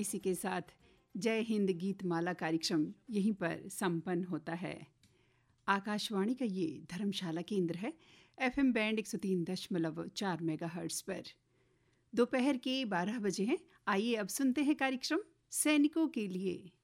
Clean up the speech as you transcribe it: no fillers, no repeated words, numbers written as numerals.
इसी के साथ जय हिंद गीत माला कार्यक्रम यहीं पर संपन्न होता है। आकाशवाणी का ये धर्मशाला केंद्र है। FM बैंड 103.4 मेगाहर्ट्ज़ पर दोपहर के 12 बजे हैं। आइए अब सुनते हैं कार्यक्रम सैनिकों के लिए।